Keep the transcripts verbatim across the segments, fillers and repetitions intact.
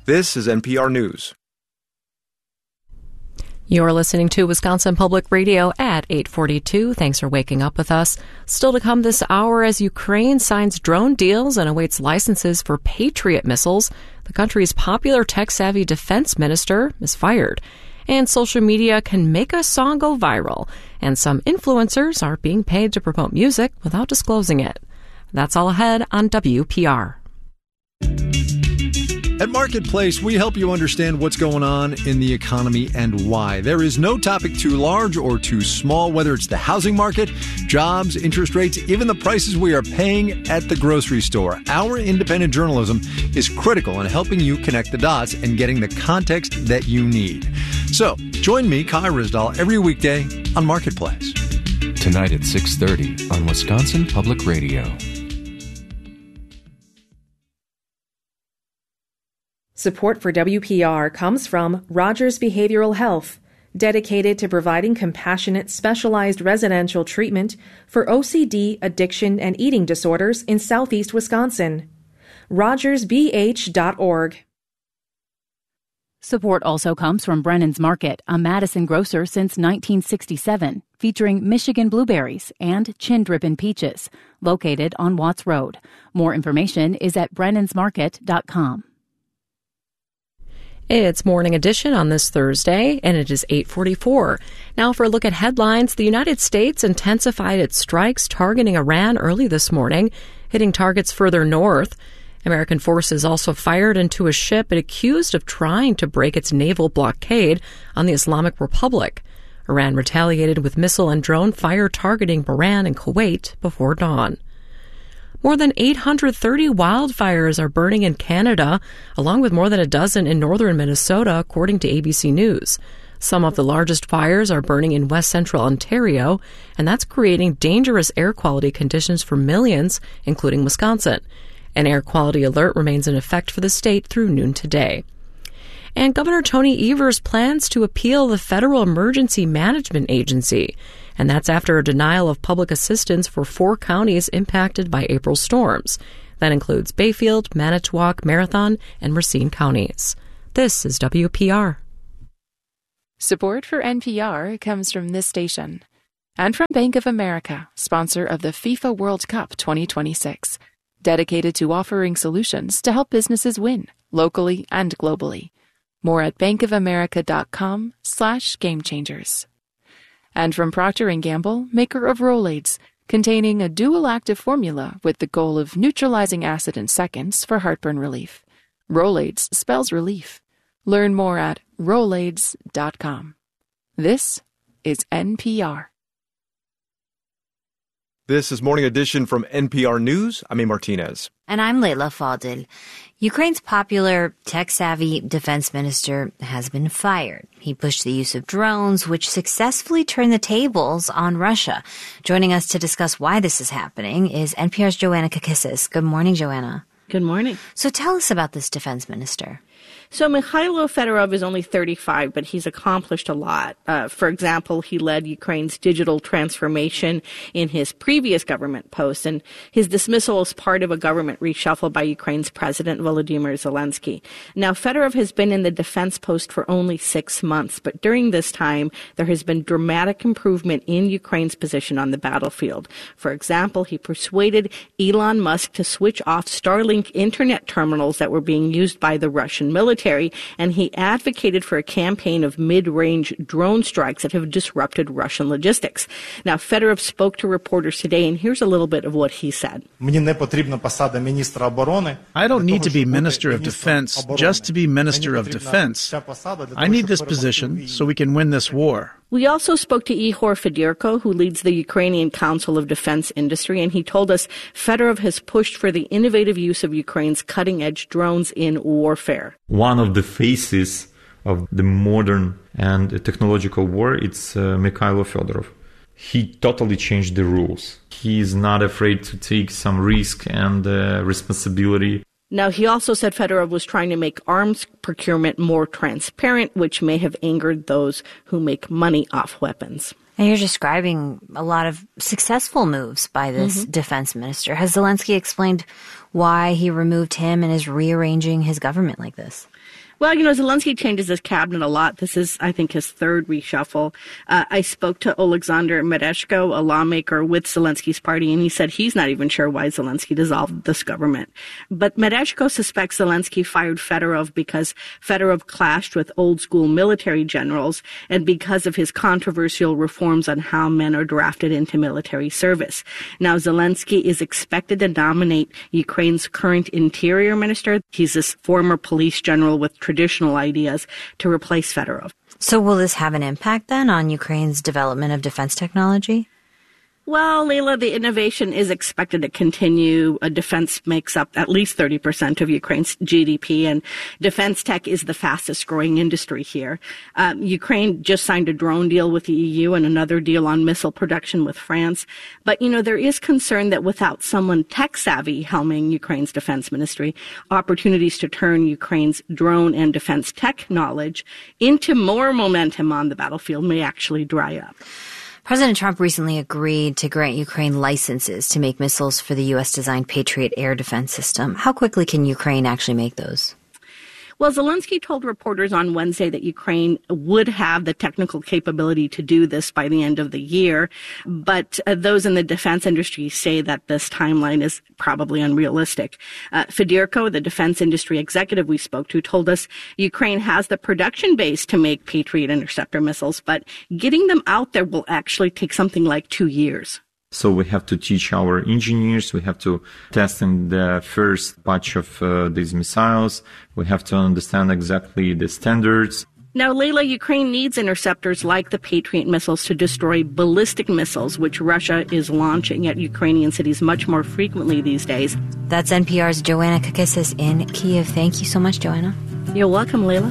This is N P R News. You're listening to Wisconsin Public Radio at eight forty-two. Thanks for waking up with us. Still to come this hour as Ukraine signs drone deals and awaits licenses for Patriot missiles. The country's popular tech-savvy defense minister is fired. And social media can make a song go viral. And some influencers are being paid to promote music without disclosing it. That's all ahead on W P R. At Marketplace, we help you understand what's going on in the economy and why. There is no topic too large or too small, whether it's the housing market, jobs, interest rates, even the prices we are paying at the grocery store. Our independent journalism is critical in helping you connect the dots and getting the context that you need. So, join me, Kai Ryssdal, every weekday on Marketplace. Tonight at six thirty on Wisconsin Public Radio. Support for W P R comes from Rogers Behavioral Health, dedicated to providing compassionate, specialized residential treatment for O C D, addiction, and eating disorders in southeast Wisconsin. rogers b h dot org. Support also comes from Brennan's Market, a Madison grocer since nineteen sixty-seven, featuring Michigan blueberries and chin drippin' peaches, located on Watts Road. More information is at brennans market dot com. It's Morning Edition on this Thursday, and it is eight forty-four. Now for a look at headlines. The United States intensified its strikes targeting Iran early this morning, hitting targets further north. American forces also fired into a ship it accused of trying to break its naval blockade on the Islamic Republic. Iran retaliated with missile and drone fire targeting Bahrain and Kuwait before dawn. More than eight hundred thirty wildfires are burning in Canada, along with more than a dozen in northern Minnesota, according to A B C News. Some of the largest fires are burning in west central Ontario, and that's creating dangerous air quality conditions for millions, including Wisconsin. An air quality alert remains in effect for the state through noon today. And Governor Tony Evers plans to appeal the Federal Emergency Management Agency, and that's after a denial of public assistance for four counties impacted by April storms. That includes Bayfield, Manitowoc, Marathon, and Racine counties. This is W P R. Support for N P R comes from this station and from Bank of America, sponsor of the FIFA World Cup twenty twenty-six, dedicated to offering solutions to help businesses win locally and globally. More at bankofamerica.com slash game changers. And from Procter and Gamble, maker of Rolaids, containing a dual active formula with the goal of neutralizing acid in seconds for heartburn relief. Rolaids spells relief. Learn more at rolaids dot com. This is N P R. This is Morning Edition from N P R News. I'm A. Martinez. And I'm Leila Fadel. Ukraine's popular tech-savvy defense minister has been fired. He pushed the use of drones, which successfully turned the tables on Russia. Joining us to discuss why this is happening is N P R's Joanna Kakissis. Good morning, Joanna. Good morning. So tell us about this defense minister. So Mikhailo Fedorov is only thirty-five, but he's accomplished a lot. Uh, for example, he led Ukraine's digital transformation in his previous government post, and his dismissal is part of a government reshuffle by Ukraine's President Volodymyr Zelensky. Now, Fedorov has been in the defense post for only six months, but during this time, there has been dramatic improvement in Ukraine's position on the battlefield. For example, he persuaded Elon Musk to switch off Starlink internet terminals that were being used by the Russian military. And he advocated for a campaign of mid-range drone strikes that have disrupted Russian logistics. Now, Fedorov spoke to reporters today, and here's a little bit of what he said. I don't need to be Minister of Defense just to be Minister of Defense. I need this position so we can win this war. We also spoke to Ihor Fedorko, who leads the Ukrainian Council of Defense Industry, and he told us Fedorov has pushed for the innovative use of Ukraine's cutting-edge drones in warfare. One of the faces of the modern and technological war, it's uh, Mikhailo Fedorov. He totally changed the rules. He is not afraid to take some risk and uh, responsibility. Now, he also said Fedorov was trying to make arms procurement more transparent, which may have angered those who make money off weapons. And you're describing a lot of successful moves by this mm-hmm. defense minister. Has Zelensky explained why he removed him and is rearranging his government like this? Well, you know, Zelensky changes his cabinet a lot. This is, I think, his third reshuffle. Uh, I spoke to Oleksandr Mereshko, a lawmaker with Zelensky's party, and he said he's not even sure why Zelensky dissolved this government. But Mereshko suspects Zelensky fired Fedorov because Fedorov clashed with old-school military generals and because of his controversial reforms on how men are drafted into military service. Now, Zelensky is expected to nominate Ukraine's current interior minister. He's this former police general with traditional ideas to replace Fedorov. So will this have an impact then on Ukraine's development of defense technology? Well, Leila, the innovation is expected to continue. Uh, defense makes up at least thirty percent of Ukraine's G D P, and defense tech is the fastest growing industry here. Um, Ukraine just signed a drone deal with the E U and another deal on missile production with France. But, you know, there is concern that without someone tech savvy helming Ukraine's defense ministry, opportunities to turn Ukraine's drone and defense tech knowledge into more momentum on the battlefield may actually dry up. President Trump recently agreed to grant Ukraine licenses to make missiles for the U S-designed Patriot air defense system. How quickly can Ukraine actually make those? Well, Zelensky told reporters on Wednesday that Ukraine would have the technical capability to do this by the end of the year. But uh, those in the defense industry say that this timeline is probably unrealistic. Uh, Fedorko, the defense industry executive we spoke to, told us Ukraine has the production base to make Patriot interceptor missiles, but getting them out there will actually take something like two years. So we have to teach our engineers, we have to test in the first batch of uh, these missiles, we have to understand exactly the standards. Now, Leila, Ukraine needs interceptors like the Patriot missiles to destroy ballistic missiles, which Russia is launching at Ukrainian cities much more frequently these days. That's N P R's Joanna Kakissis in Kyiv. Thank you so much, Joanna. You're welcome, Leila.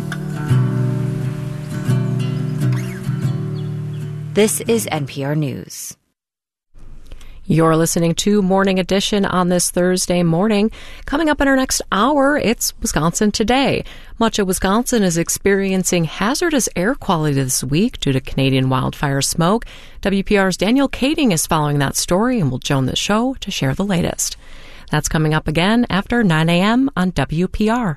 This is N P R News. You're listening to Morning Edition on this Thursday morning. Coming up in our next hour, it's Wisconsin Today. Much of Wisconsin is experiencing hazardous air quality this week due to Canadian wildfire smoke. W P R's Daniel Kading is following that story and will join the show to share the latest. That's coming up again after nine a.m. on W P R.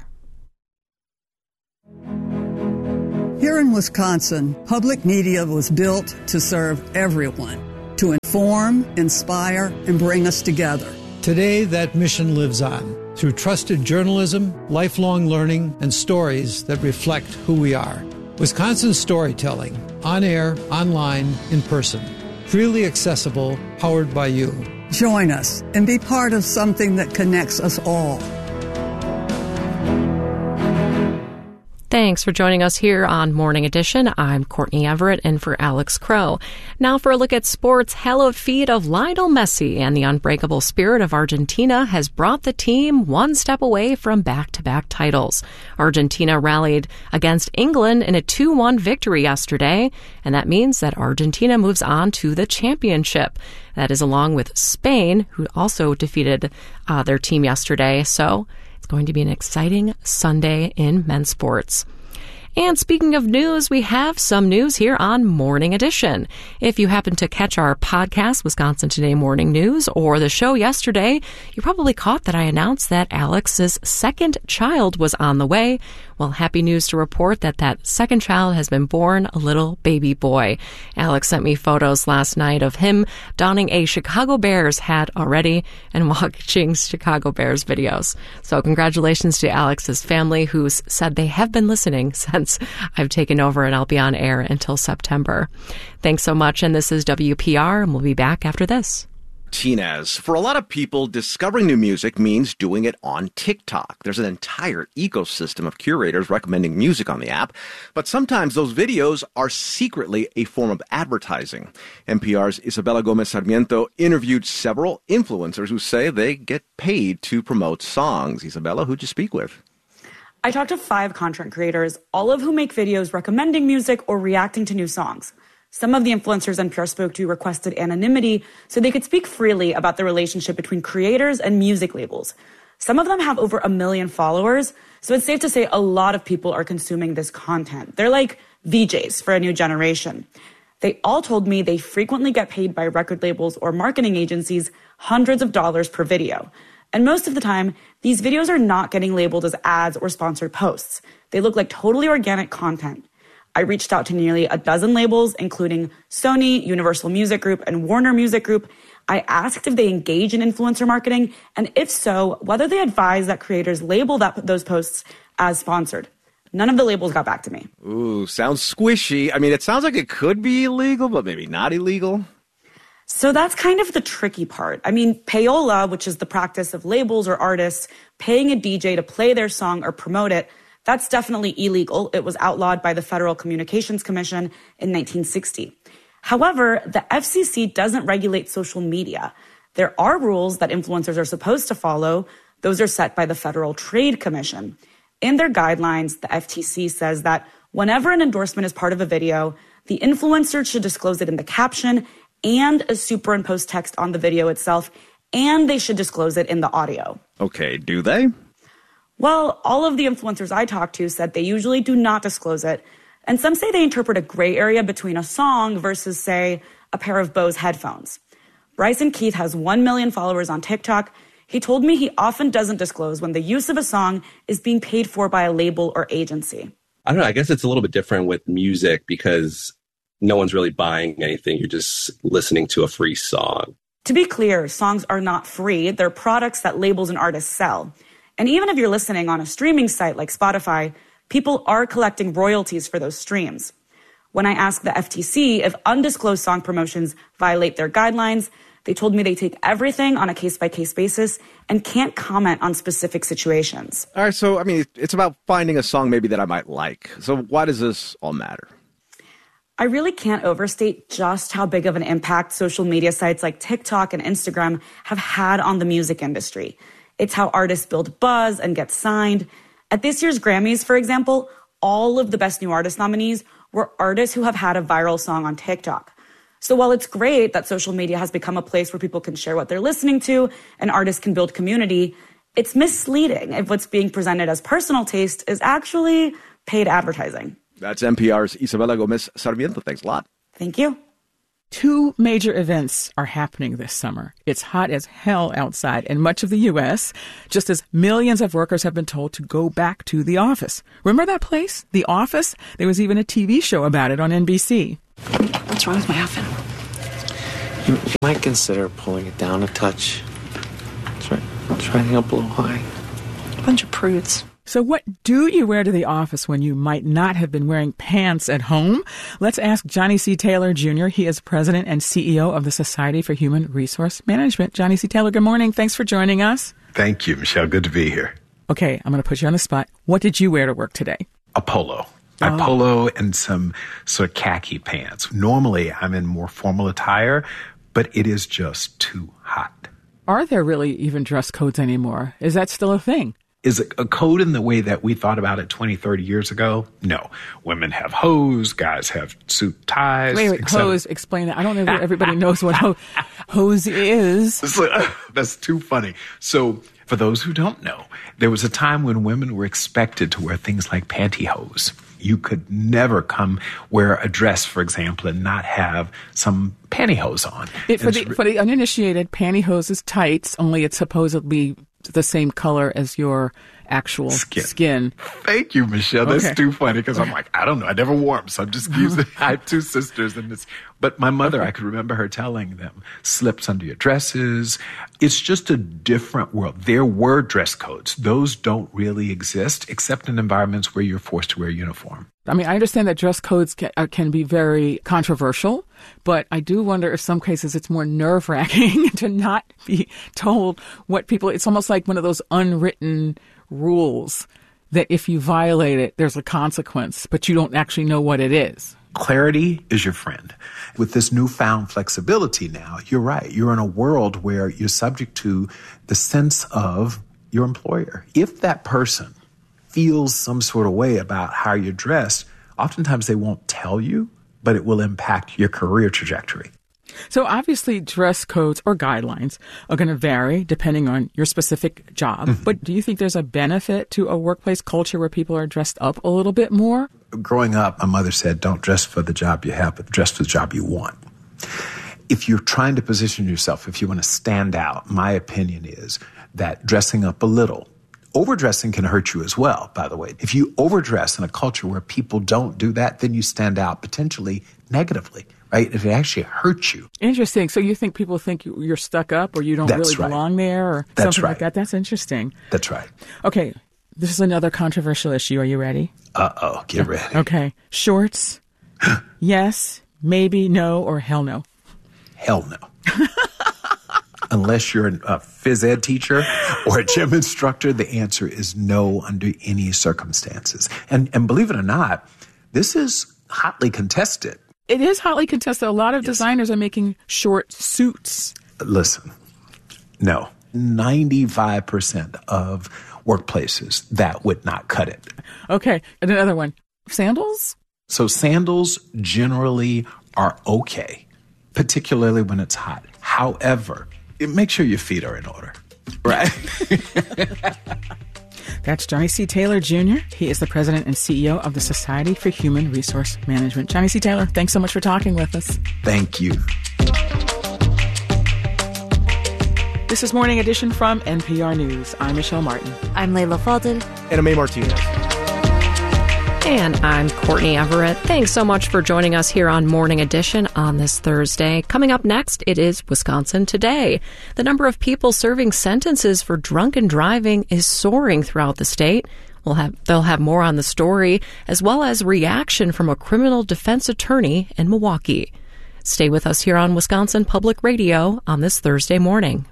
Here in Wisconsin, public media was built to serve everyone, to inform, inspire, and bring us together. Today, that mission lives on through trusted journalism, lifelong learning, and stories that reflect who we are. Wisconsin storytelling, on air, online, in person. Freely accessible, powered by you. Join us and be part of something that connects us all. Thanks for joining us here on Morning Edition. I'm Courtney Everett in for Alex Crow. Now for a look at sports. Hallowed feat of Lionel Messi and the unbreakable spirit of Argentina has brought the team one step away from back-to-back titles. Argentina rallied against England in a two one victory yesterday, and that means that Argentina moves on to the championship. That is along with Spain, who also defeated uh, their team yesterday. So it's going to be an exciting Sunday in men's sports. And speaking of news, we have some news here on Morning Edition. If you happen to catch our podcast, Wisconsin Today Morning News, or the show yesterday, you probably caught that I announced that Alex's second child was on the way. Well, happy news to report that that second child has been born, a little baby boy. Alex sent me photos last night of him donning a Chicago Bears hat already and watching Chicago Bears videos. So congratulations to Alex's family, who's said they have been listening since I've taken over and I'll be on air until September. Thanks so much, and this is W P R, and we'll be back after this. Martinez. For a lot of people, discovering new music means doing it on TikTok. There's an entire ecosystem of curators recommending music on the app, but sometimes those videos are secretly a form of advertising. N P R's Isabella Gomez Sarmiento interviewed several influencers who say they get paid to promote songs. Isabella, who'd you speak with? I talked to five content creators, all of whom make videos recommending music or reacting to new songs. Some of the influencers N P R spoke to requested anonymity so they could speak freely about the relationship between creators and music labels. Some of them have over a million followers, so it's safe to say a lot of people are consuming this content. They're like V Js for a new generation. They all told me they frequently get paid by record labels or marketing agencies hundreds of dollars per video. And most of the time, these videos are not getting labeled as ads or sponsored posts. They look like totally organic content. I reached out to nearly a dozen labels, including Sony, Universal Music Group, and Warner Music Group. I asked if they engage in influencer marketing, and if so, whether they advise that creators label that, those posts as sponsored. None of the labels got back to me. Ooh, sounds squishy. I mean, it sounds like it could be illegal, but maybe not illegal. So that's kind of the tricky part. I mean, payola, which is the practice of labels or artists paying a D J to play their song or promote it, that's definitely illegal. It was outlawed by the Federal Communications Commission in nineteen sixty. However, the F C C doesn't regulate social media. There are rules that influencers are supposed to follow. Those are set by the Federal Trade Commission. In their guidelines, the F T C says that whenever an endorsement is part of a video, the influencer should disclose it in the caption and a superimposed text on the video itself, and they should disclose it in the audio. Okay, do they? Well, all of the influencers I talked to said they usually do not disclose it, and some say they interpret a gray area between a song versus, say, a pair of Bose headphones. Bryson Keith has one million followers on TikTok. He told me he often doesn't disclose when the use of a song is being paid for by a label or agency. I don't know. I guess it's a little bit different with music because no one's really buying anything. You're just listening to a free song. To be clear, songs are not free. They're products that labels and artists sell. And even if you're listening on a streaming site like Spotify, people are collecting royalties for those streams. When I asked the F T C if undisclosed song promotions violate their guidelines, they told me they take everything on a case-by-case basis and can't comment on specific situations. All right, so, I mean, it's about finding a song maybe that I might like. So why does this all matter? I really can't overstate just how big of an impact social media sites like TikTok and Instagram have had on the music industry. It's how artists build buzz and get signed. At this year's Grammys, for example, all of the Best New Artist nominees were artists who have had a viral song on TikTok. So while it's great that social media has become a place where people can share what they're listening to and artists can build community, it's misleading if what's being presented as personal taste is actually paid advertising. That's N P R's Isabella Gomez Sarmiento. Thanks a lot. Thank you. Two major events are happening this summer. It's hot as hell outside in much of the U S, just as millions of workers have been told to go back to the office. Remember that place, The Office? There was even a T V show about it on N B C. What's wrong with my outfit? You, you might consider pulling it down a touch. Try, try to up a little high. A bunch of prudes. So what do you wear to the office when you might not have been wearing pants at home? Let's ask Johnny C. Taylor, Junior He is president and C E O of the Society for Human Resource Management. Johnny C. Taylor, good morning. Thanks for joining us. Thank you, Michelle. Good to be here. Okay, I'm going to put you on the spot. What did you wear to work today? A polo. Oh. A polo and some sort of khaki pants. Normally, I'm in more formal attire, but it is just too hot. Are there really even dress codes anymore? Is that still a thing? Is it a code in the way that we thought about it twenty, thirty years ago? No. Women have hose, guys have suit ties. Wait, wait, hose, explain that. I don't know if everybody knows what ho- hose is. That's too funny. So, for those who don't know, there was a time when women were expected to wear things like pantyhose. You could never come wear a dress, for example, and not have some pantyhose on. It, for, the, for the uninitiated, pantyhose is tights, only it's supposedly the same color as your actual skin. skin. Thank you, Michelle. That's okay. too funny because I'm like, I don't know. I never wore them, so I'm just using I have two sisters. and it's. But my mother, I could remember her telling them, slips under your dresses. It's just a different world. There were dress codes. Those don't really exist except in environments where you're forced to wear a uniform. I mean, I understand that dress codes can, uh, can be very controversial, but I do wonder if some cases it's more nerve-wracking to not be told what people... It's almost like one of those unwritten rules that if you violate it, there's a consequence, but you don't actually know what it is. Clarity is your friend. With this newfound flexibility now, you're right. You're in a world where you're subject to the sense of your employer. If that person feels some sort of way about how you're dressed, oftentimes they won't tell you, but it will impact your career trajectory. So obviously dress codes or guidelines are going to vary depending on your specific job. Mm-hmm. But do you think there's a benefit to a workplace culture where people are dressed up a little bit more? Growing up, my mother said, don't dress for the job you have, but dress for the job you want. If you're trying to position yourself, if you want to stand out, my opinion is that dressing up a little, overdressing can hurt you as well, by the way. If you overdress in a culture where people don't do that, then you stand out potentially negatively, right? If it actually hurts you. Interesting. So you think people think you're stuck up or you don't That's really right. belong there or That's something right. like that? That's interesting. That's right. Okay. This is another controversial issue. Are you ready? Uh-oh. Get ready. Okay. Shorts. Yes, maybe, no, or hell no? Hell no. Unless you're a phys ed teacher or a gym instructor, the answer is no under any circumstances. And and believe it or not, this is hotly contested. It is hotly contested. A lot of yes. designers are making short suits. Listen, no. ninety-five percent of workplaces, that would not cut it. Okay. And another one. Sandals? So sandals generally are okay, particularly when it's hot. However, make sure your feet are in order, right? That's Johnny C. Taylor, Junior He is the president and C E O of the Society for Human Resource Management. Johnny C. Taylor, thanks so much for talking with us. Thank you. This is Morning Edition from N P R News. I'm Michelle Martin. I'm Layla Fadel. And I'm A. Martinez. And I'm Courtney Everett. Thanks so much for joining us here on Morning Edition on this Thursday. Coming up next, it is Wisconsin Today. The number of people serving sentences for drunken driving is soaring throughout the state. We'll have, they'll have more on the story, as well as reaction from a criminal defense attorney in Milwaukee. Stay with us here on Wisconsin Public Radio on this Thursday morning.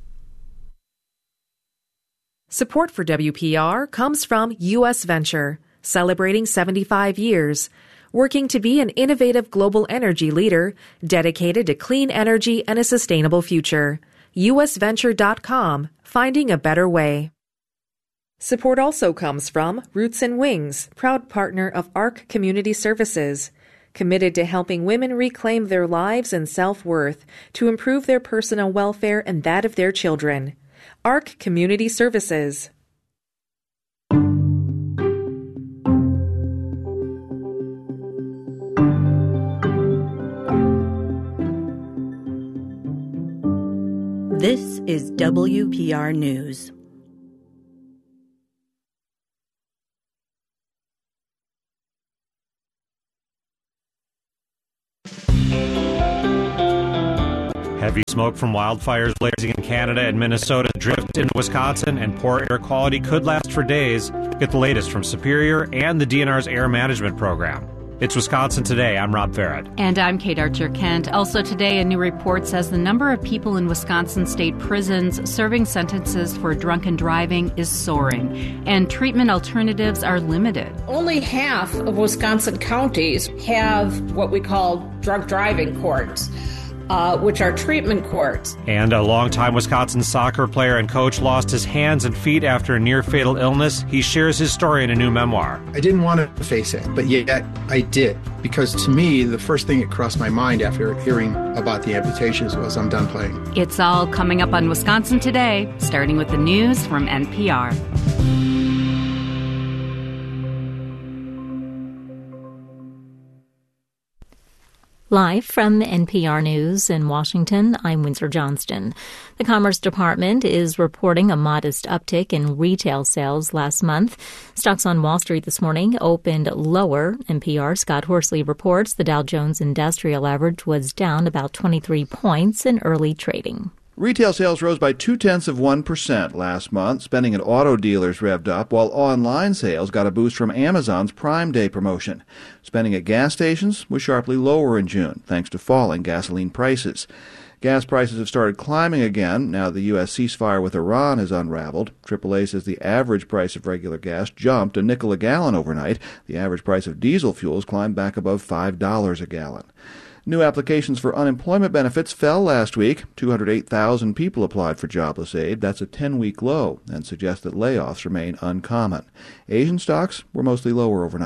Support for W P R comes from U S Venture, celebrating seventy-five years, working to be an innovative global energy leader dedicated to clean energy and a sustainable future. U S venture dot com, finding a better way. Support also comes from Roots and Wings, proud partner of ARC Community Services, committed to helping women reclaim their lives and self-worth to improve their personal welfare and that of their children. ARC Community Services. This is W P R News. Heavy smoke from wildfires blazing in Canada and Minnesota drift into Wisconsin, and poor air quality could last for days. Get the latest from Superior and the D N R's Air Management Program. It's Wisconsin Today. I'm Rob Farrett. And I'm Kate Archer-Kent. Also today, a new report says the number of people in Wisconsin state prisons serving sentences for drunken driving is soaring, and treatment alternatives are limited. Only half of Wisconsin counties have what we call drunk driving courts. Uh, which are treatment courts. And a longtime Wisconsin soccer player and coach lost his hands and feet after a near-fatal illness. He shares his story in a new memoir. I didn't want to face it, but yet I did. Because to me, the first thing that crossed my mind after hearing about the amputations was, I'm done playing. It's all coming up on Wisconsin Today, starting with the news from N P R. Live from N P R News in Washington, I'm Windsor Johnston. The Commerce Department is reporting a modest uptick in retail sales last month. Stocks on Wall Street this morning opened lower. N P R's Scott Horsley reports the Dow Jones Industrial Average was down about twenty-three points in early trading. Retail sales rose by two-tenths of one percent last month. Spending at auto dealers revved up, while online sales got a boost from Amazon's Prime Day promotion. Spending at gas stations was sharply lower in June, thanks to falling gasoline prices. Gas prices have started climbing again now the U S ceasefire with Iran has unraveled. triple A says the average price of regular gas jumped a nickel a gallon overnight. The average price of diesel fuels climbed back above five dollars a gallon. New applications for unemployment benefits fell last week. two hundred eight thousand people applied for jobless aid. That's a ten-week low and suggests that layoffs remain uncommon. Asian stocks were mostly lower overnight.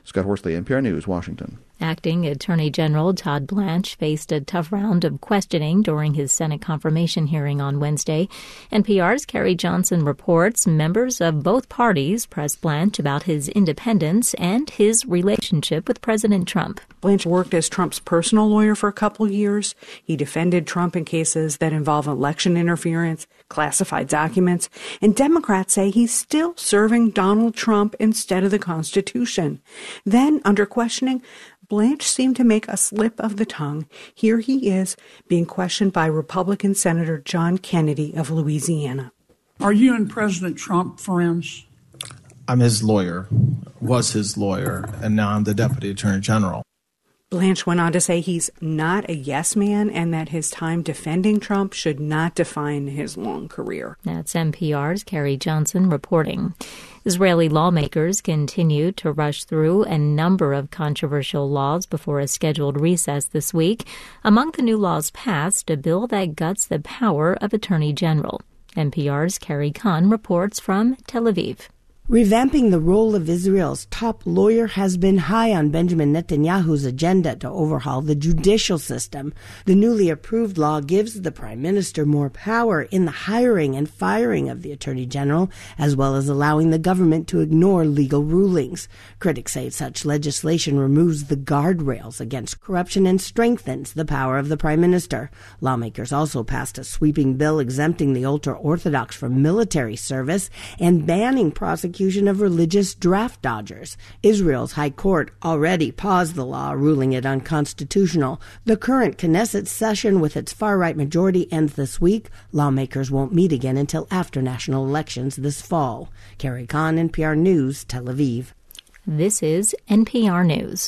Scott Horsley, N P R News, Washington. Acting Attorney General Todd Blanche faced a tough round of questioning during his Senate confirmation hearing on Wednesday. N P R's Carrie Johnson reports members of both parties pressed Blanche about his independence and his relationship with President Trump. Blanche worked as Trump's personal lawyer for a couple years. He defended Trump in cases that involve election interference, classified documents, and Democrats say he's still serving Donald Trump instead of the Constitution. Then, under questioning, Blanche seemed to make a slip of the tongue. Here he is being questioned by Republican Senator John Kennedy of Louisiana. Are you and President Trump friends? I'm his lawyer, was his lawyer, and now I'm the Deputy Attorney General. Blanche went on to say he's not a yes man and that his time defending Trump should not define his long career. That's N P R's Carrie Johnson reporting. Israeli lawmakers continue to rush through a number of controversial laws before a scheduled recess this week. Among the new laws passed, a bill that guts the power of Attorney General. N P R's Carrie Kahn reports from Tel Aviv. Revamping the role of Israel's top lawyer has been high on Benjamin Netanyahu's agenda to overhaul the judicial system. The newly approved law gives the prime minister more power in the hiring and firing of the attorney general, as well as allowing the government to ignore legal rulings. Critics say such legislation removes the guardrails against corruption and strengthens the power of the prime minister. Lawmakers also passed a sweeping bill exempting the ultra-Orthodox from military service and banning prosecution of religious draft dodgers. Israel's High Court already paused the law, ruling it unconstitutional. The current Knesset session with its far-right majority ends this week. Lawmakers won't meet again until after national elections this fall. Carrie Kahn, N P R News, Tel Aviv. This is N P R News.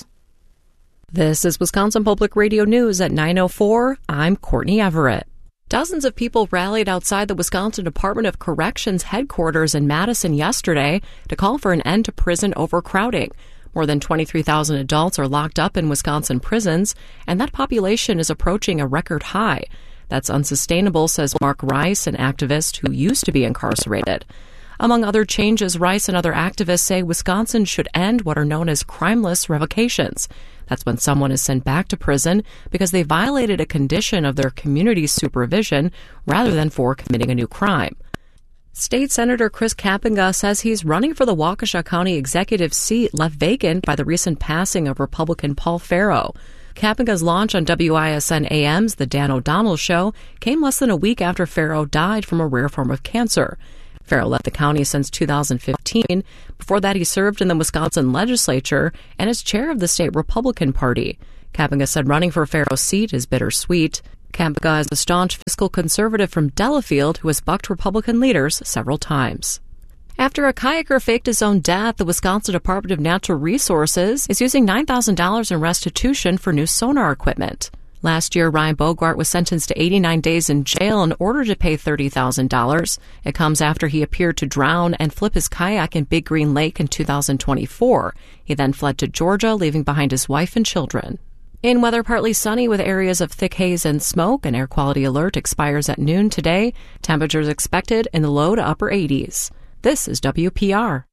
This is Wisconsin Public Radio News at nine oh four. I'm Courtney Everett. Dozens of people rallied outside the Wisconsin Department of Corrections headquarters in Madison yesterday to call for an end to prison overcrowding. More than twenty-three thousand adults are locked up in Wisconsin prisons, and that population is approaching a record high. That's unsustainable, says Mark Rice, an activist who used to be incarcerated. Among other changes, Rice and other activists say Wisconsin should end what are known as crimeless revocations. That's when someone is sent back to prison because they violated a condition of their community's supervision rather than for committing a new crime. State Senator Chris Kapenga says he's running for the Waukesha County executive seat left vacant by the recent passing of Republican Paul Farrow. Kapenga's launch on W I S N A M's The Dan O'Donnell Show came less than a week after Farrow died from a rare form of cancer. Farrow left the county since two thousand fifteen. Before that, he served in the Wisconsin legislature and as chair of the state Republican Party. Kapenga said running for Farrow's seat is bittersweet. Kapenga is a staunch fiscal conservative from Delafield who has bucked Republican leaders several times. After a kayaker faked his own death, the Wisconsin Department of Natural Resources is using nine thousand dollars in restitution for new sonar equipment. Last year, Ryan Bogart was sentenced to eighty-nine days in jail in order to pay thirty thousand dollars. It comes after he appeared to drown and flip his kayak in Big Green Lake in two thousand twenty-four. He then fled to Georgia, leaving behind his wife and children. In weather, partly sunny with areas of thick haze and smoke. An air quality alert expires at noon today. Temperatures expected in the low to upper eighties. This is W P R.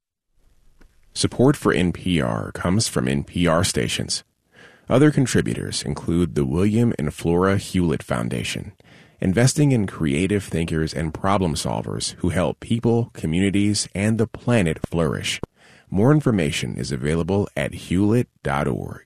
Support for N P R comes from N P R stations. Other contributors include the William and Flora Hewlett Foundation, investing in creative thinkers and problem solvers who help people, communities, and the planet flourish. More information is available at hewlett dot org.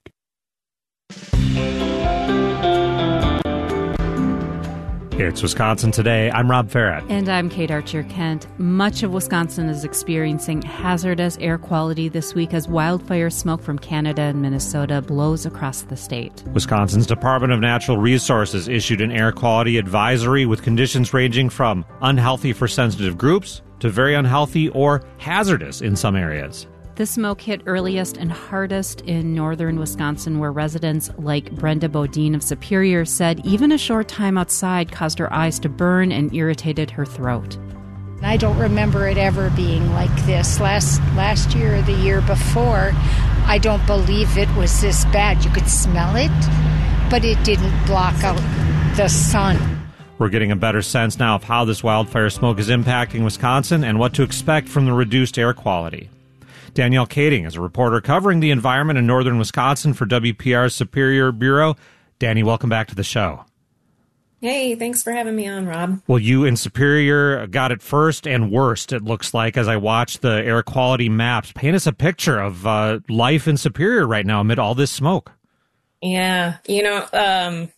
It's Wisconsin Today. I'm Rob Farrett. And I'm Kate Archer-Kent. Much of Wisconsin is experiencing hazardous air quality this week as wildfire smoke from Canada and Minnesota blows across the state. Wisconsin's Department of Natural Resources issued an air quality advisory with conditions ranging from unhealthy for sensitive groups to very unhealthy or hazardous in some areas. The smoke hit earliest and hardest in northern Wisconsin, where residents like Brenda Bodine of Superior said even a short time outside caused her eyes to burn and irritated her throat. I don't remember it ever being like this. Last last year or the year before, I don't believe it was this bad. You could smell it, but it didn't block out the sun. We're getting a better sense now of how this wildfire smoke is impacting Wisconsin and what to expect from the reduced air quality. Danielle Kading is a reporter covering the environment in northern Wisconsin for W P R's Superior Bureau. Danny, welcome back to the show. Hey, thanks for having me on, Rob. Well, you in Superior got it first and worst, it looks like, as I watch the air quality maps. Paint us a picture of uh, life in Superior right now amid all this smoke. Yeah, you know, um,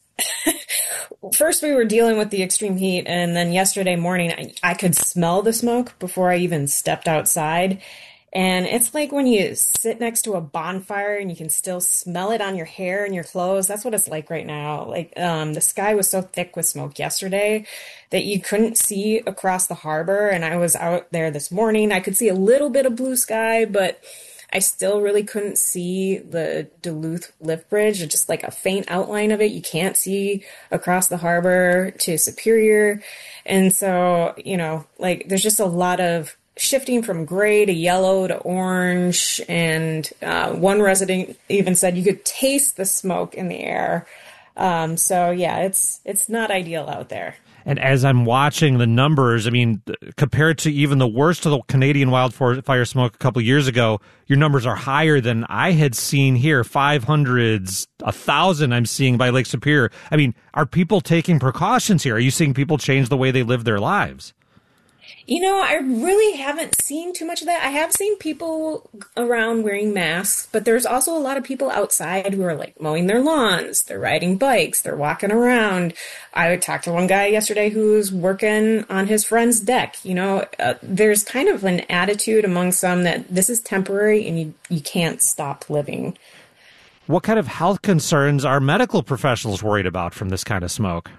first we were dealing with the extreme heat, and then yesterday morning I, I could smell the smoke before I even stepped outside. And it's like when you sit next to a bonfire and you can still smell it on your hair and your clothes. That's what it's like right now. Like, um, the sky was so thick with smoke yesterday that you couldn't see across the harbor. And I was out there this morning. I could see a little bit of blue sky, but I still really couldn't see the Duluth lift bridge, just like a faint outline of it. You can't see across the harbor to Superior. And so, you know, like there's just a lot of shifting from gray to yellow to orange. And uh, one resident even said you could taste the smoke in the air. Um, so, yeah, it's it's not ideal out there. And as I'm watching the numbers, I mean, compared to even the worst of the Canadian wildfire smoke a couple of years ago, your numbers are higher than I had seen here. five hundreds, one thousand I'm seeing by Lake Superior. I mean, are people taking precautions here? Are you seeing people change the way they live their lives? You know, I really haven't seen too much of that. I have seen people around wearing masks, but there's also a lot of people outside who are like mowing their lawns, they're riding bikes, they're walking around. I talked to one guy yesterday who's working on his friend's deck. You know, uh, there's kind of an attitude among some that this is temporary and you, you can't stop living. What kind of health concerns are medical professionals worried about from this kind of smoke?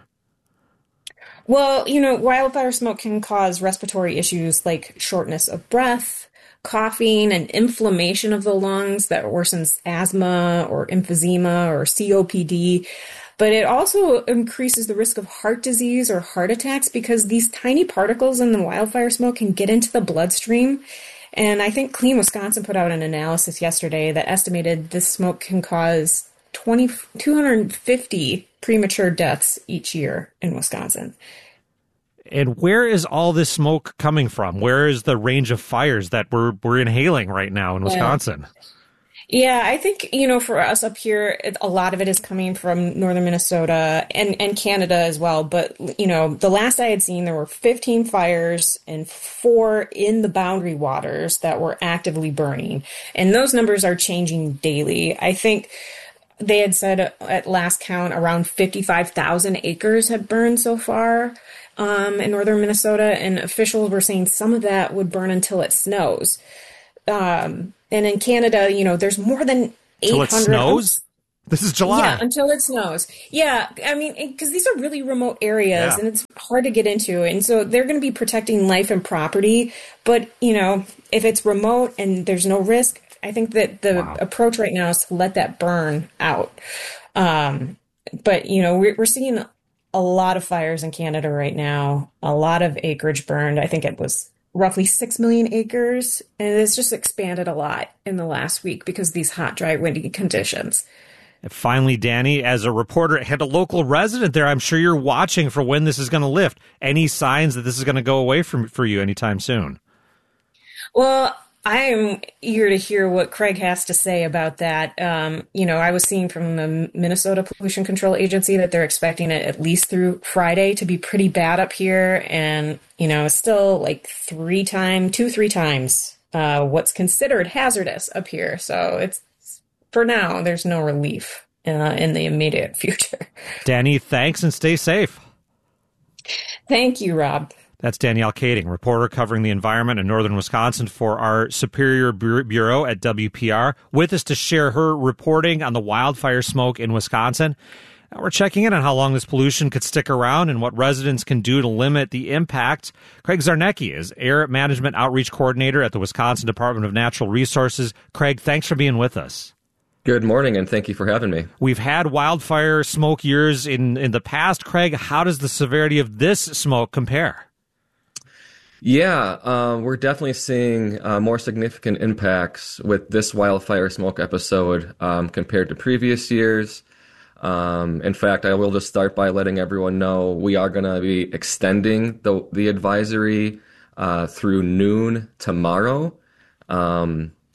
Well, you know, wildfire smoke can cause respiratory issues like shortness of breath, coughing, and inflammation of the lungs that worsens asthma or emphysema or C O P D. But it also increases the risk of heart disease or heart attacks because these tiny particles in the wildfire smoke can get into the bloodstream. And I think Clean Wisconsin put out an analysis yesterday that estimated this smoke can cause two hundred fifty premature deaths each year in Wisconsin. And where is all this smoke coming from? Where is the range of fires that we're we're inhaling right now in Wisconsin? Yeah, I think, you know, for us up here, it, a lot of it is coming from northern Minnesota and, and Canada as well. But, you know, the last I had seen, there were fifteen fires and four in the boundary waters that were actively burning. And those numbers are changing daily. I think they had said at last count around fifty-five thousand acres had burned so far um, in northern Minnesota, and officials were saying some of that would burn until it snows. Um, and in Canada, you know, there's more than eight hundred. Until it snows? This is July. Yeah, until it snows. Yeah, I mean, because these are really remote areas, yeah. and it's hard to get into. And so they're going to be protecting life and property. But, you know, if it's remote and there's no risk, I think that the wow. approach right now is to let that burn out. Um, but, you know, we're, we're seeing a lot of fires in Canada right now, a lot of acreage burned. I think it was roughly six million acres. And it's just expanded a lot in the last week because of these hot, dry, windy conditions. And finally, Danny, as a reporter and a local resident there, I'm sure you're watching for when this is going to lift. Any signs that this is going to go away from, for you anytime soon? Well, I am eager to hear what Craig has to say about that. Um, you know, I was seeing from the Minnesota Pollution Control Agency that they're expecting it at least through Friday to be pretty bad up here. And, you know, still like three times, two, three times uh, what's considered hazardous up here. So it's, for now, there's no relief uh, in the immediate future. Danny, thanks and stay safe. Thank you, Rob. That's Danielle Kading, reporter covering the environment in northern Wisconsin for our Superior Bureau at W P R, with us to share her reporting on the wildfire smoke in Wisconsin. Now we're checking in on how long this pollution could stick around and what residents can do to limit the impact. Craig Zarnecki is Air Management Outreach Coordinator at the Wisconsin Department of Natural Resources. Craig, thanks for being with us. Good morning, and thank you for having me. We've had wildfire smoke years in, in the past. Craig, how does the severity of this smoke compare? Yeah, uh, we're definitely seeing uh, more significant impacts with this wildfire smoke episode um, compared to previous years. Um, in fact, I will just start by letting everyone know we are going to be extending the, the advisory uh, through noon tomorrow. Um,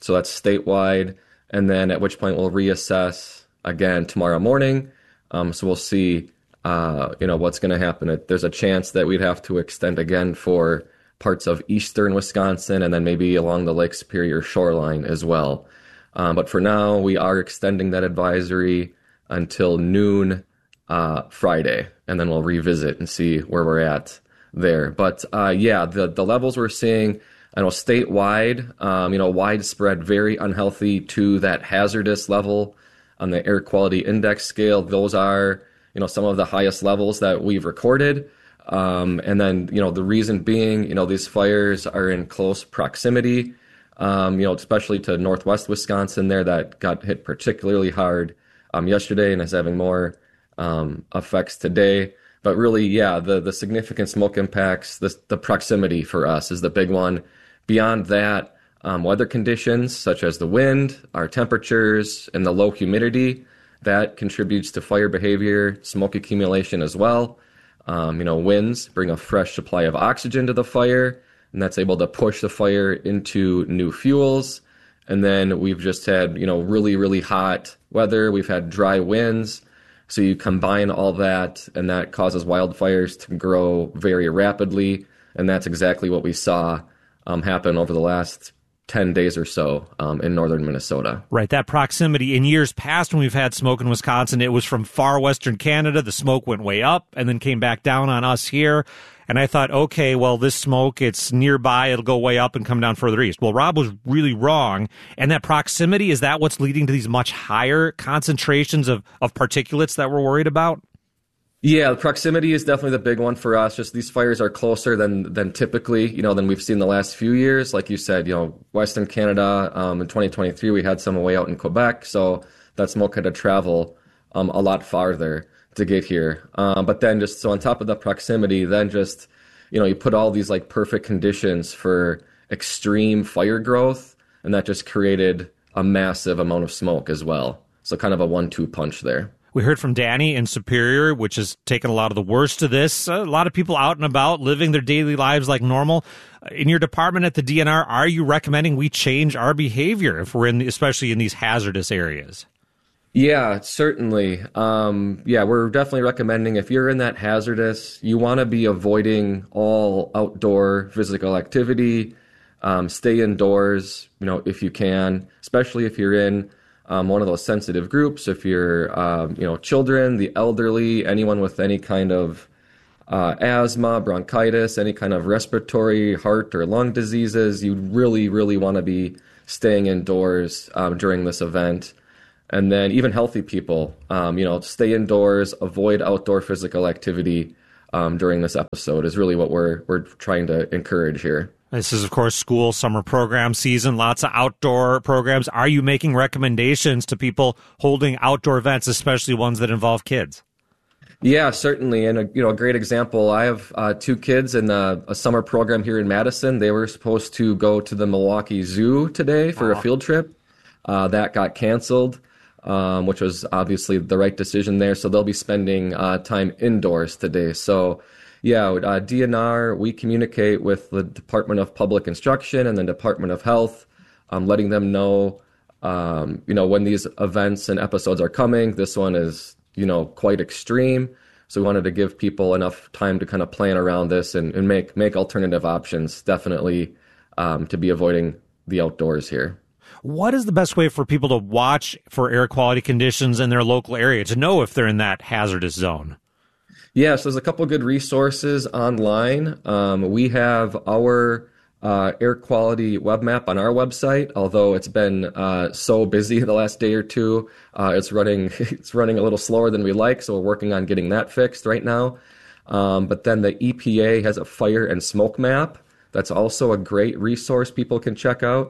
So that's statewide. And then at which point we'll reassess again tomorrow morning. Um, so we'll see, uh, you know, what's going to happen. There's a chance that we'd have to extend again for parts of eastern Wisconsin and then maybe along the Lake Superior shoreline as well. Um, but for now, we are extending that advisory until noon uh, Friday, and then we'll revisit and see where we're at there. But uh, yeah, the, the levels we're seeing, I know statewide, um, you know, widespread, very unhealthy to that hazardous level on the air quality index scale. Those are, you know, some of the highest levels that we've recorded. Um, and then, you know, the reason being, you know, these fires are in close proximity, um, you know, especially to northwest Wisconsin there that got hit particularly hard um, yesterday and is having more um, effects today. But really, yeah, the, the significant smoke impacts, the, the proximity for us is the big one. Beyond that, um, weather conditions such as the wind, our temperatures, and the low humidity, that contributes to fire behavior, smoke accumulation as well. Um, you know, winds bring a fresh supply of oxygen to the fire, and that's able to push the fire into new fuels. And then we've just had, you know, really, really hot weather. We've had dry winds. So you combine all that, and that causes wildfires to grow very rapidly. And that's exactly what we saw um, happen over the last ten days or so um, in northern Minnesota. Right, that proximity. In years past when we've had smoke in Wisconsin, it was from far western Canada. The smoke went way up and then came back down on us here. And I thought, okay, well, this smoke, it's nearby. It'll go way up and come down further east. Well, Rob was really wrong. And that proximity, is that what's leading to these much higher concentrations of, of particulates that we're worried about? Yeah, the proximity is definitely the big one for us. Just these fires are closer than than typically, you know, than we've seen the last few years. Like you said, you know, Western Canada, um, in twenty twenty-three, we had some way out in Quebec. So that smoke had to travel um, a lot farther to get here. Um, but then just so on top of the proximity, then just, you know, you put all these like perfect conditions for extreme fire growth, and that just created a massive amount of smoke as well. So kind of a one two punch there. We heard from Danny in Superior, which has taken a lot of the worst of this. A lot of people out and about living their daily lives like normal. In your department at the D N R, are you recommending we change our behavior if we're in, especially in these hazardous areas? Yeah, certainly. Um, yeah, we're definitely recommending if you're in that hazardous, you want to be avoiding all outdoor physical activity. Um, stay indoors, you know, if you can, especially if you're in Um, one of those sensitive groups. If you're, um, you know, children, the elderly, anyone with any kind of uh, asthma, bronchitis, any kind of respiratory, heart, or lung diseases, you really, really want to be staying indoors um, during this event. And then even healthy people, um, you know, stay indoors, avoid outdoor physical activity um, during this episode is really what we're we're trying to encourage here. This is, of course, school summer program season, lots of outdoor programs. Are you making recommendations to people holding outdoor events, especially ones that involve kids? Yeah, certainly. And, a, you know, a great example, I have uh, two kids in a, a summer program here in Madison. They were supposed to go to the Milwaukee Zoo today for uh-huh. a field trip. Uh, that got canceled, um, which was obviously the right decision there. So they'll be spending uh, time indoors today. So Yeah, uh, D N R, we communicate with the Department of Public Instruction and the Department of Health, um, letting them know, um, you know, when these events and episodes are coming. This one is, you know, quite extreme. So we wanted to give people enough time to kind of plan around this and, and make, make alternative options, definitely, um, to be avoiding the outdoors here. What is the best way for people to watch for air quality conditions in their local area to know if they're in that hazardous zone? Yes, there's a couple good resources online. Um, we have our uh, air quality web map on our website. Although it's been uh, so busy the last day or two, uh, it's running it's running a little slower than we like. So we're working on getting that fixed right now. Um, but then the E P A has a fire and smoke map. That's also a great resource people can check out.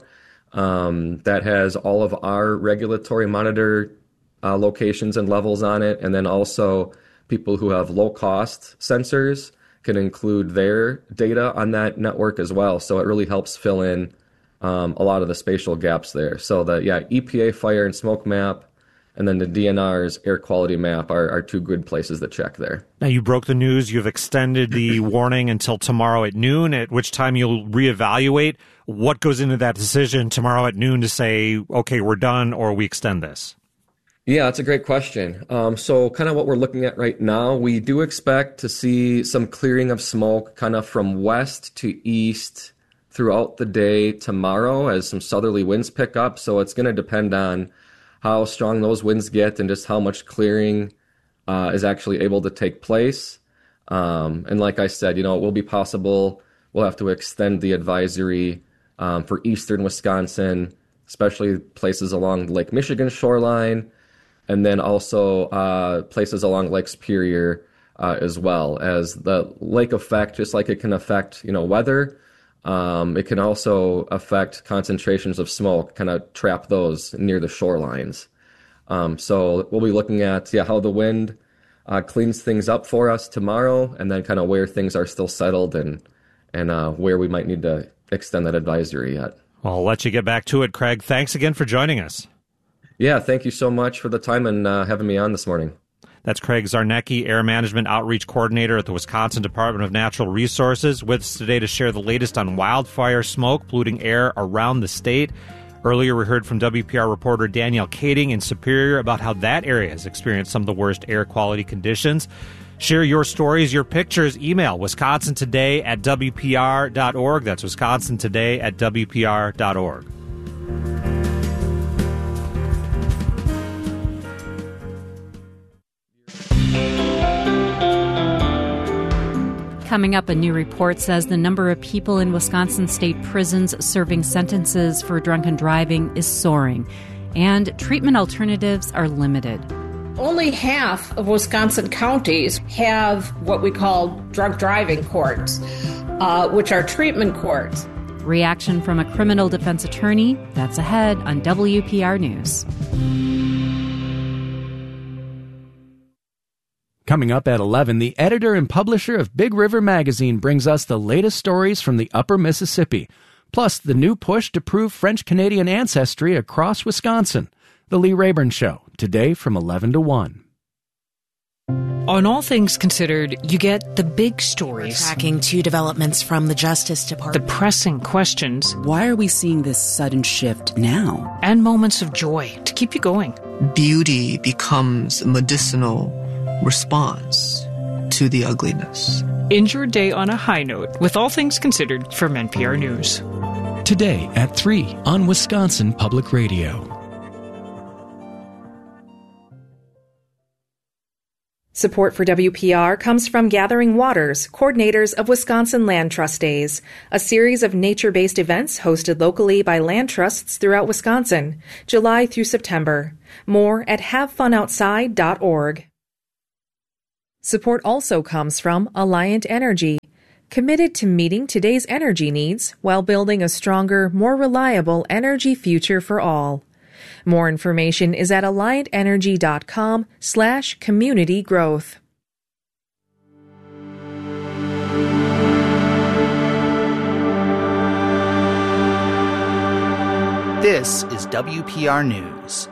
Um, that has all of our regulatory monitor uh, locations and levels on it, and then also people who have low-cost sensors can include their data on that network as well. So it really helps fill in um, a lot of the spatial gaps there. So the yeah E P A fire and smoke map, and then the D N R's air quality map are, are two good places to check there. Now, you broke the news. You've extended the warning until tomorrow at noon, at which time you'll reevaluate. what goes into that decision tomorrow at noon to say, okay, we're done, or we extend this? Yeah, that's a great question. Um, so kind of what we're looking at right now, we do expect to see some clearing of smoke kind of from west to east throughout the day tomorrow as some southerly winds pick up. So it's going to depend on how strong those winds get and just how much clearing uh, is actually able to take place. Um, and like I said, you know, it will be possible we'll have to extend the advisory um, for eastern Wisconsin, especially places along the Lake Michigan shoreline, and then also uh, places along Lake Superior uh, as well. As the lake effect, just like it can affect, you know, weather, um, it can also affect concentrations of smoke, kind of trap those near the shorelines. Um, so we'll be looking at yeah how the wind uh, cleans things up for us tomorrow, and then kind of where things are still settled and and uh, where we might need to extend that advisory yet. Well, I'll let you get back to it, Craig. Thanks again for joining us. Yeah, thank you so much for the time and uh, having me on this morning. That's Craig Zarnecki, Air Management Outreach Coordinator at the Wisconsin Department of Natural Resources, with us today to share the latest on wildfire smoke polluting air around the state. Earlier, we heard from W P R reporter Danielle Kading in Superior about how that area has experienced some of the worst air quality conditions. Share your stories, your pictures. Email Wisconsin Today at W P R dot org. That's Wisconsin Today at W P R dot org. Coming up, a new report says the number of people in Wisconsin state prisons serving sentences for drunken driving is soaring, and treatment alternatives are limited. Only half of Wisconsin counties have what we call drunk driving courts, uh, which are treatment courts. Reaction from a criminal defense attorney. That's ahead on W P R News. Coming up at eleven, the editor and publisher of Big River Magazine brings us the latest stories from the upper Mississippi, plus the new push to prove French-Canadian ancestry across Wisconsin. The Lee Rayburn Show, today from eleven to one. On All Things Considered, you get the big stories. We're tracking two developments from the Justice Department. The pressing questions. Why are we seeing this sudden shift now? And moments of joy to keep you going. Beauty becomes a medicinal response to the ugliness. End your day on a high note with All Things Considered from N P R News. Today at three on Wisconsin Public Radio. Support for W P R comes from Gathering Waters, coordinators of Wisconsin Land Trust Days, a series of nature-based events hosted locally by land trusts throughout Wisconsin, July through September. More at have fun outside dot org. Support also comes from Alliant Energy, committed to meeting today's energy needs while building a stronger, more reliable energy future for all. More information is at alliant energy dot com slash community growth. This is W P R News.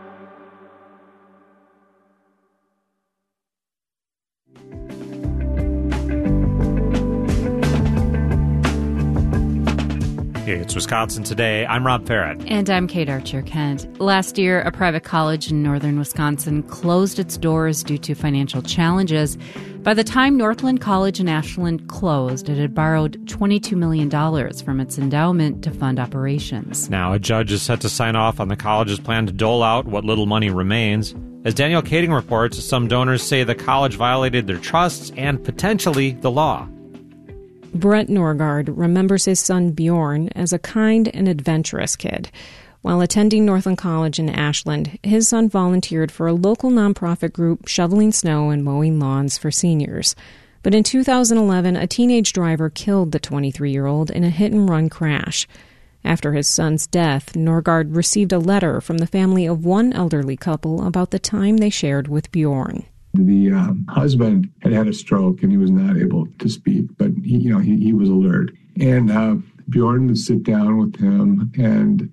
Hey, it's Wisconsin Today. I'm Rob Farrett. And I'm Kate Archer-Kent. Last year, a private college in northern Wisconsin closed its doors due to financial challenges. By the time Northland College in Ashland closed, it had borrowed twenty-two million dollars from its endowment to fund operations. Now, a judge is set to sign off on the college's plan to dole out what little money remains. As Danielle Kading reports, some donors say the college violated their trusts and potentially the law. Brett Norgard remembers his son Bjorn as a kind and adventurous kid. While attending Northland College in Ashland, his son volunteered for a local nonprofit group shoveling snow and mowing lawns for seniors. But in two thousand eleven, a teenage driver killed the twenty-three-year-old in a hit-and-run crash. After his son's death, Norgard received a letter from the family of one elderly couple about the time they shared with Bjorn. The um, husband had had a stroke and he was not able to speak, but he, you know, he, he was alert. And uh, Bjorn would sit down with him and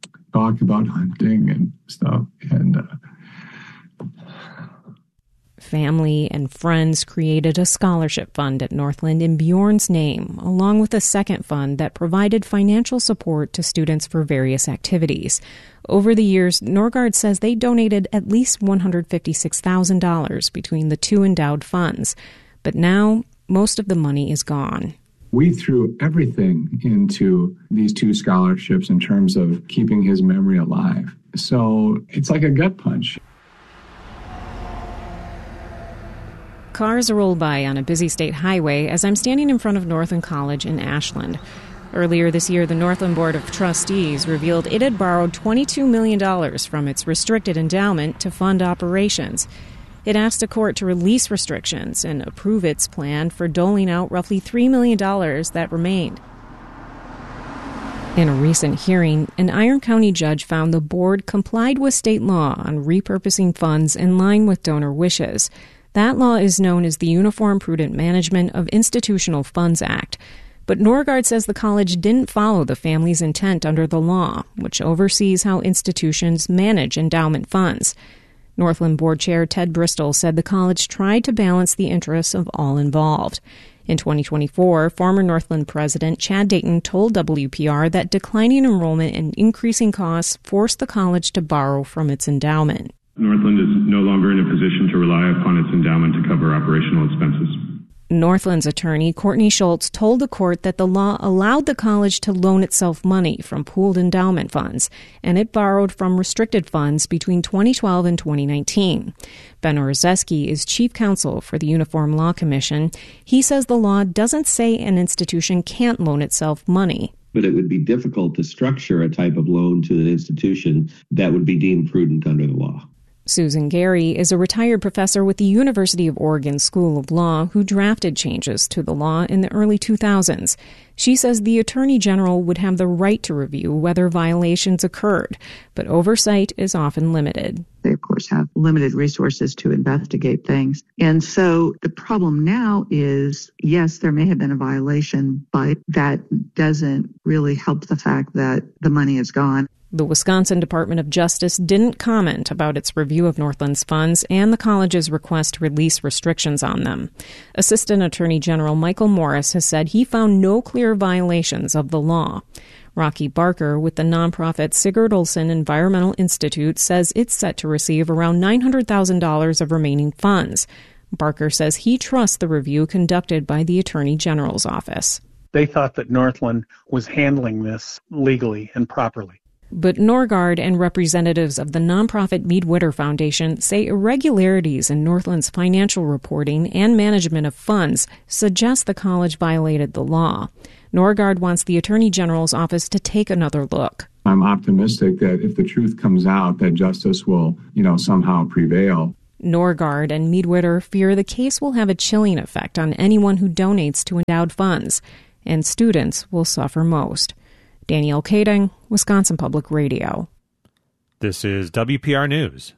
talk about hunting and stuff. And uh... family and friends created a scholarship fund at Northland in Bjorn's name, along with a second fund that provided financial support to students for various activities. Over the years, Norgaard says they donated at least one hundred fifty-six thousand dollars between the two endowed funds. But now, most of the money is gone. We threw everything into these two scholarships in terms of keeping his memory alive. So it's like a gut punch. Cars roll by on a busy state highway as I'm standing in front of Northland College in Ashland. Earlier this year, the Northland Board of Trustees revealed it had borrowed twenty-two million dollars from its restricted endowment to fund operations. It asked a court to release restrictions and approve its plan for doling out roughly three million dollars that remained. In a recent hearing, an Iron County judge found the board complied with state law on repurposing funds in line with donor wishes. That law is known as the Uniform Prudent Management of Institutional Funds Act. But Norgaard says the college didn't follow the family's intent under the law, which oversees how institutions manage endowment funds. Northland Board Chair Ted Bristol said the college tried to balance the interests of all involved. In twenty twenty-four, former Northland President Chad Dayton told W P R that declining enrollment and increasing costs forced the college to borrow from its endowment. Northland is no longer in a position to rely upon its endowment to cover operational expenses. Northland's attorney, Courtney Schultz, told the court that the law allowed the college to loan itself money from pooled endowment funds, and it borrowed from restricted funds between twenty twelve and twenty nineteen. Ben Orzeski is chief counsel for the Uniform Law Commission. He says the law doesn't say an institution can't loan itself money. But it would be difficult to structure a type of loan to an institution that would be deemed prudent under the law. Susan Gary is a retired professor with the University of Oregon School of Law who drafted changes to the law in the early two thousands. She says the Attorney General would have the right to review whether violations occurred, but oversight is often limited. They, of course, have limited resources to investigate things. And so the problem now is, yes, there may have been a violation, but that doesn't really help the fact that the money is gone. The Wisconsin Department of Justice didn't comment about its review of Northland's funds and the college's request to release restrictions on them. Assistant Attorney General Michael Morris has said he found no clear violations of the law. Rocky Barker with the nonprofit Sigurd Olson Environmental Institute says it's set to receive around nine hundred thousand dollars of remaining funds. Barker says he trusts the review conducted by the Attorney General's office. They thought that Northland was handling this legally and properly. But Norgaard and representatives of the nonprofit Mead Witter Foundation say irregularities in Northland's financial reporting and management of funds suggest the college violated the law. Norgaard wants the Attorney General's office to take another look. I'm optimistic that if the truth comes out, that justice will, you know, somehow prevail. Norgaard and Mead Witter fear the case will have a chilling effect on anyone who donates to endowed funds, and students will suffer most. Danielle Kading, Wisconsin Public Radio. This is W P R News.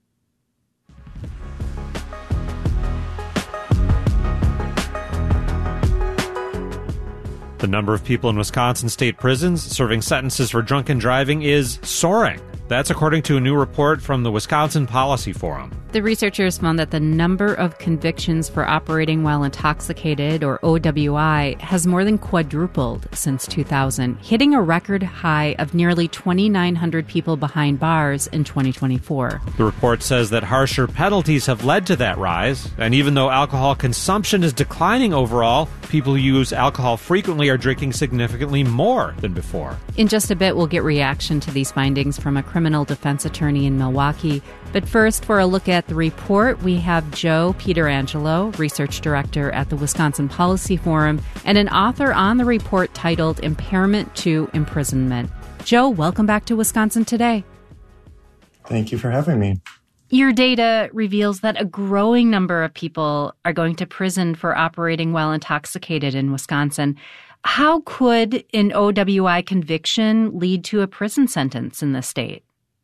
The number of people in Wisconsin state prisons serving sentences for drunken driving is soaring. That's according to a new report from the Wisconsin Policy Forum. The researchers found that the number of convictions for operating while intoxicated, or O W I, has more than quadrupled since two thousand, hitting a record high of nearly twenty-nine hundred people behind bars in twenty twenty-four. The report says that harsher penalties have led to that rise, and even though alcohol consumption is declining overall, people who use alcohol frequently are drinking significantly more than before. In just a bit, we'll get reaction to these findings from a criminal defense attorney in Milwaukee. But first, for a look at the report, we have Joe Pietrangelo, research director at the Wisconsin Policy Forum, and an author on the report titled Impairment to Imprisonment. Joe, welcome back to Wisconsin Today. Thank you for having me. Your data reveals that a growing number of people are going to prison for operating while intoxicated in Wisconsin. How could an O W I conviction lead to a prison sentence in the state?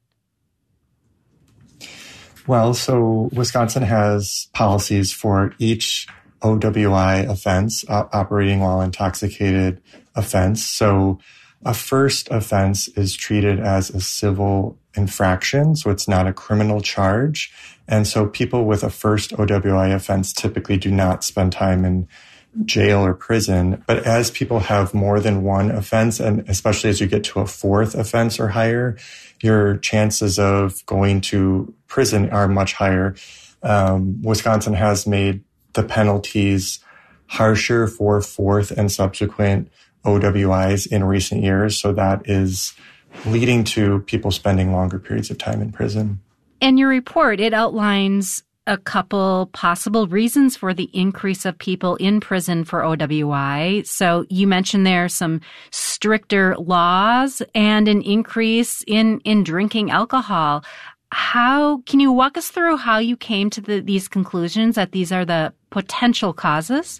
Well, so Wisconsin has policies for each O W I offense, uh, operating while intoxicated offense. So a first offense is treated as a civil infraction, so it's not a criminal charge. And so people with a first O W I offense typically do not spend time in jail or prison. But as people have more than one offense, and especially as you get to a fourth offense or higher, your chances of going to prison are much higher. Um, Wisconsin has made the penalties harsher for fourth and subsequent O W Is in recent years. So that is leading to people spending longer periods of time in prison. In your report, it outlines a couple possible reasons for the increase of people in prison for O W I. So you mentioned there some stricter laws and an increase in, in drinking alcohol. How can you walk us through how you came to the, these conclusions that these are the potential causes?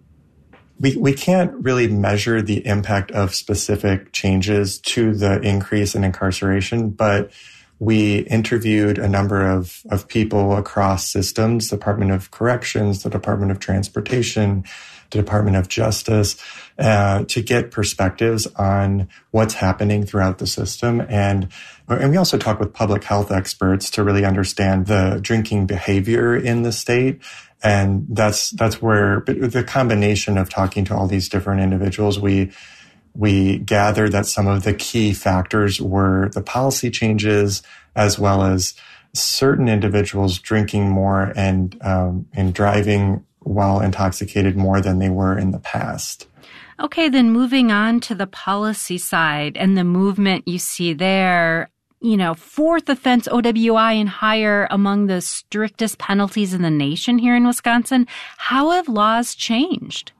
We we can't really measure the impact of specific changes to the increase in incarceration, but we interviewed a number of, of people across systems, the Department of Corrections, the Department of Transportation, the Department of Justice, uh, to get perspectives on what's happening throughout the system. And, and we also talked with public health experts to really understand the drinking behavior in the state. And that's, that's where the combination of talking to all these different individuals, we, we gathered that some of the key factors were the policy changes, as well as certain individuals drinking more and, um, and driving while intoxicated more than they were in the past. Okay, then moving on to the policy side and the movement you see there. You know, fourth offense O W I and higher among the strictest penalties in the nation here in Wisconsin. How have laws changed?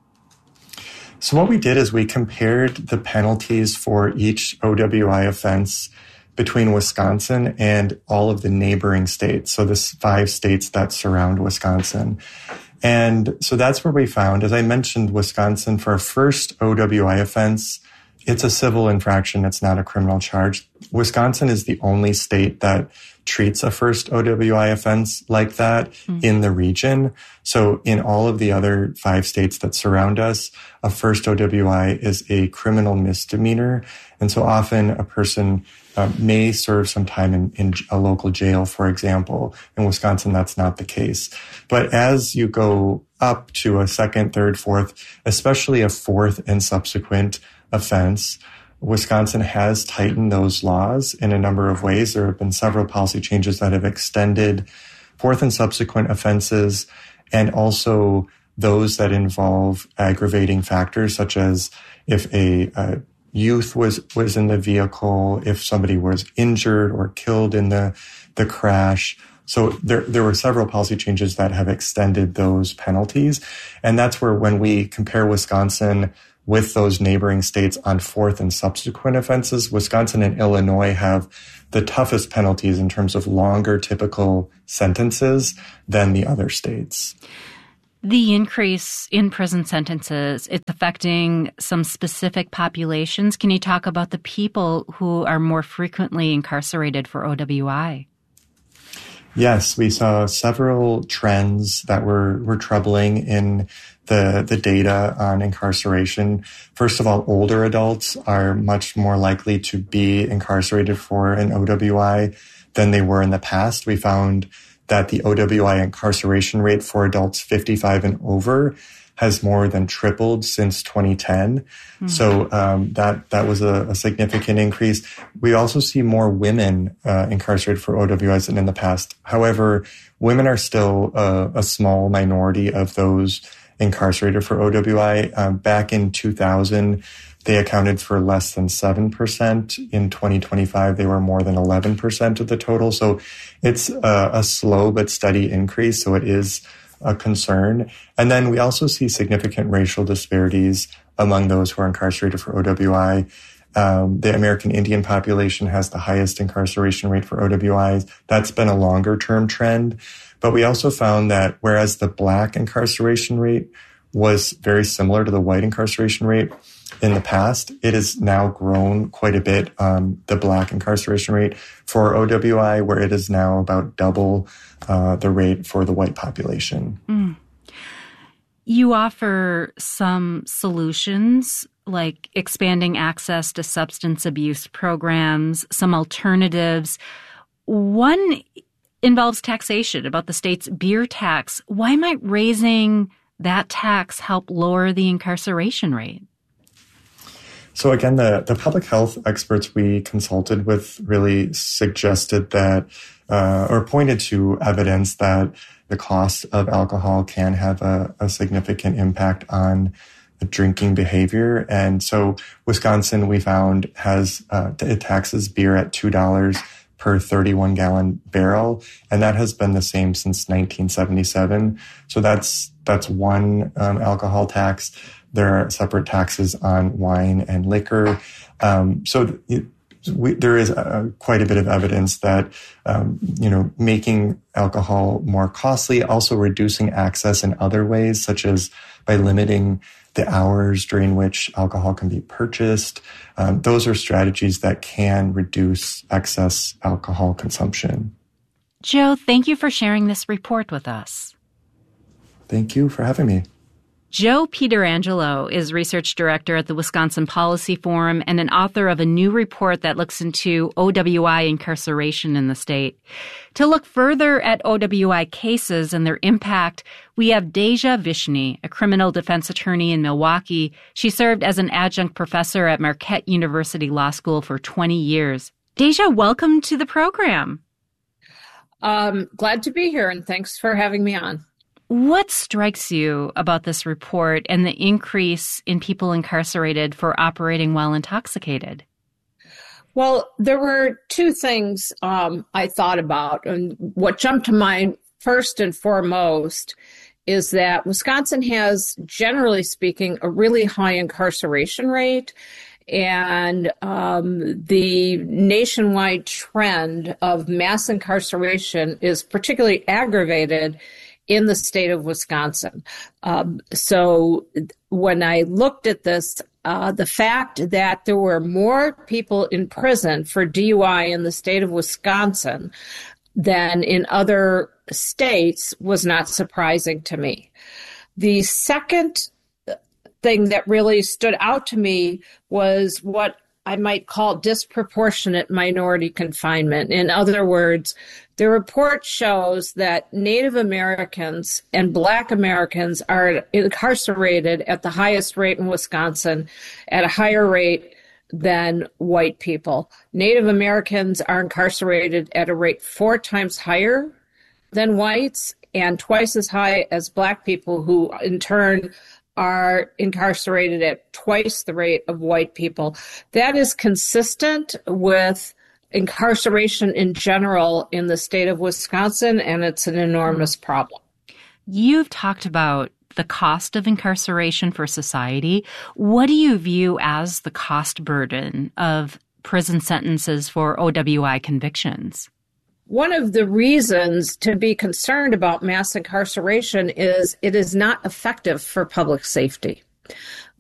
So what we did is we compared the penalties for each O W I offense between Wisconsin and all of the neighboring states. So the five states that surround Wisconsin. And so that's where we found, as I mentioned, Wisconsin for a first O W I offense, it's a civil infraction. It's not a criminal charge. Wisconsin is the only state that treats a first O W I offense like that mm-hmm. in the region. So in all of the other five states that surround us, a first O W I is a criminal misdemeanor. And so often a person uh, may serve some time in, in a local jail, for example. In Wisconsin, that's not the case. But as you go up to a second, third, fourth, especially a fourth and subsequent offense, Wisconsin has tightened those laws in a number of ways. There have been several policy changes that have extended fourth and subsequent offenses, and also those that involve aggravating factors, such as if a, a youth was, was in the vehicle, if somebody was injured or killed in the, the crash. So there, there were several policy changes that have extended those penalties. And that's where when we compare Wisconsin with those neighboring states on fourth and subsequent offenses, Wisconsin and Illinois have the toughest penalties in terms of longer typical sentences than the other states. The increase in prison sentences, it's affecting some specific populations. Can you talk about the people who are more frequently incarcerated for O W I? Yes, we saw several trends that were, were troubling in the, the data on incarceration. First of all, older adults are much more likely to be incarcerated for an O W I than they were in the past. We found that the O W I incarceration rate for adults fifty-five and over has more than tripled since twenty ten. Mm-hmm. So um, that that was a, a significant increase. We also see more women uh, incarcerated for O W Is than in the past. However, women are still a, a small minority of those incarcerated for O W I. Um, back in two thousand, they accounted for less than seven percent. In twenty twenty-five, they were more than eleven percent of the total. So it's a, a slow but steady increase. So it is a concern. And then we also see significant racial disparities among those who are incarcerated for O W I. Um, the American Indian population has the highest incarceration rate for O W Is. That's been a longer term trend. But we also found that whereas the Black incarceration rate was very similar to the white incarceration rate in the past, it has now grown quite a bit, um, the Black incarceration rate for O W I, where it is now about double uh, the rate for the white population. Mm. You offer some solutions like expanding access to substance abuse programs, some alternatives. One involves taxation, about the state's beer tax. Why might raising that tax help lower the incarceration rate? So again, the, the public health experts we consulted with really suggested that, uh, or pointed to evidence that the cost of alcohol can have a, a significant impact on the drinking behavior. And so Wisconsin, we found, has, uh, it taxes beer at two dollars per thirty-one gallon barrel. And that has been the same since nineteen seventy-seven. So that's, that's one, um, alcohol tax. There are separate taxes on wine and liquor. Um, so it, we, there is a, quite a bit of evidence that, um, you know, making alcohol more costly, also reducing access in other ways, such as by limiting the hours during which alcohol can be purchased. Um, those are strategies that can reduce excess alcohol consumption. Joe, thank you for sharing this report with us. Thank you for having me. Joe Pietrangelo is research director at the Wisconsin Policy Forum and an author of a new report that looks into O W I incarceration in the state. To look further at O W I cases and their impact, we have Deja Vishny, a criminal defense attorney in Milwaukee. She served as an adjunct professor at Marquette University Law School for twenty years. Deja, welcome to the program. Um, glad to be here, and thanks for having me on. What strikes you about this report and the increase in people incarcerated for operating while intoxicated? Well, there were two things um, I thought about. And what jumped to mind first and foremost is that Wisconsin has, generally speaking, a really high incarceration rate. And um, the nationwide trend of mass incarceration is particularly aggravated in the state of Wisconsin. Um, so when I looked at this, uh, the fact that there were more people in prison for D U I in the state of Wisconsin than in other states was not surprising to me. The second thing that really stood out to me was what I might call disproportionate minority confinement. In other words, the report shows that Native Americans and Black Americans are incarcerated at the highest rate in Wisconsin, at a higher rate than white people. Native Americans are incarcerated at a rate four times higher than whites and twice as high as Black people, who in turn are incarcerated at twice the rate of white people. That is consistent with incarceration in general in the state of Wisconsin, and it's an enormous problem. You've talked about the cost of incarceration for society. What do you view as the cost burden of prison sentences for O W I convictions? One of the reasons to be concerned about mass incarceration is it is not effective for public safety.